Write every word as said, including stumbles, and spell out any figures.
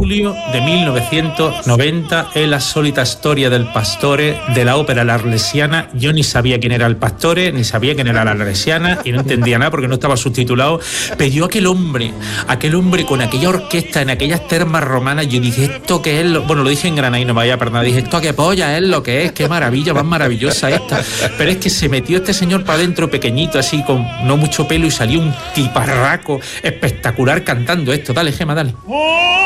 julio de mil novecientos noventa, en la sólita historia del Pastore, de la ópera La Arlesiana. Yo ni sabía quién era el Pastore, ni sabía quién era la Arlesiana, y no entendía nada porque no estaba subtitulado. Pero yo aquel hombre, aquel hombre con aquella orquesta en aquellas termas romanas, yo dije, ¿esto qué es? Lo... Bueno, lo dije en Granada y no me vaya a perder. Dije, ¿esto qué polla es lo que es? Qué maravilla, más maravillosa esta. Pero es que se metió este señor para adentro pequeñito, así con no mucho pelo, y salió un tiparraco espectacular cantando esto. Dale, Gema, dale.